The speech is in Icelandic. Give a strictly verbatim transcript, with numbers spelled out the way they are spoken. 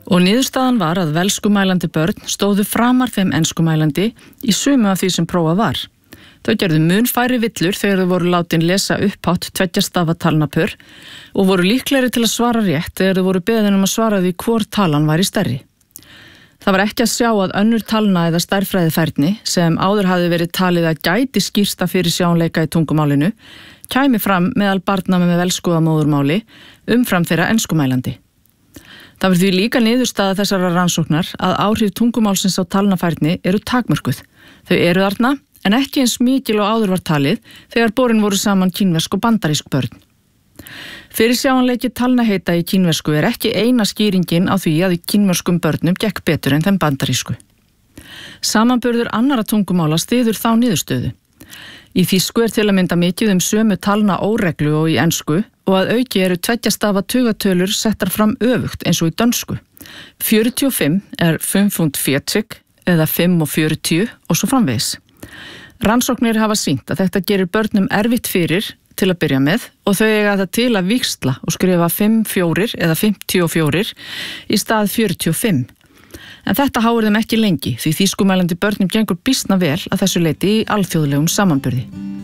Og niðurstaðan var að velskumælandi börn stóðu framar þeim enskumælandi í sumu af því sem prófað var. Þau gerðu mun færri villur þegar þau voru látin lesa upphátt tveggja stafa talnapör og voru líklegri til að svara rétt þegar þau voru beðin um að svara því hvor talan væri stærri. Það var ekki að sjá að önnur talna eða stærðfræðifærni sem áður hafði verið talið að gæti skýrsta fyrir sjónleika í tungumálinu kæmi fram meðal barna með velskuða móðurmáli umfram þeirra enskumælandi. Það var því líka niðurstaða þessara rannsóknar að áhrif tungumálsins á talnafærni eru takmörkuð. Þau eru þarna en ekki eins mikil og áður var talið þegar borin voru saman kínversk og bandarísk börn. Fyrirsjáanleiki talnaheita í kínversku er ekki eina skýringin á því að í kínverskum börnum gekk betur en þeim bandarísku. Samanburður annara tungumála styður þá niðurstöðu. Í þýsku er til að mynda mikið um sömu talna óreglu og í ensku og að auki eru tveggja stafa tugatölur settar fram öfugt eins og í dönsku. fjörutíu og fimm er fimmogfjørutíu eða fimm og fjörutíu og svo framvegis. Rannsóknir hafa sýnt að þetta gerir börnum erfitt fyrir til að byrja með og þau eiga það til að víxla og skrifa fimm fjórir eða fimmtíu og fjórir í stað fjörutíu og fimm. En þetta háir þeim ekki lengi því þýskumælandi börnum gengur býsna vel að þessu leyti í alþjóðlegum samanburði.